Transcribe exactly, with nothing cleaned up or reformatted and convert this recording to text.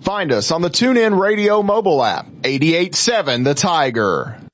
Find us on the TuneIn Radio mobile app, eighty-eight point seven The Tiger.